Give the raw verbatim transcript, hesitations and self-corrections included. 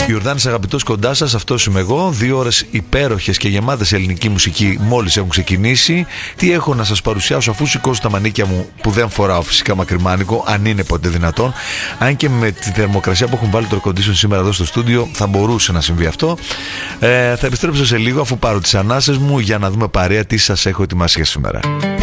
Ιορδάνης αγαπητός, κοντά σας, αυτός είμαι εγώ. Δύο ώρες υπέροχες και γεμάτες ελληνική μουσική μόλις έχουν ξεκινήσει. Τι έχω να σας παρουσιάσω, αφού σηκώσω τα μανίκια μου που δεν φοράω φυσικά μακριμάνικο, αν είναι ποτέ δυνατόν. Αν και με τη θερμοκρασία που έχουν βάλει το air condition σήμερα εδώ στο στούντιο θα μπορούσε να συμβεί αυτό. ε, Θα επιστρέψω σε λίγο αφού πάρω τις ανάσες μου για να δούμε παρέα τι σας έχω ετοιμάσει για σήμερα.